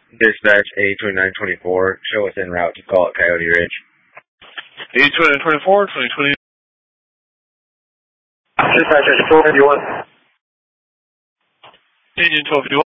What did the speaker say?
Dispatch A2924. Show us en route to call at Coyote Ridge. A2924, 2020. Dispatch 1251. Union 1251.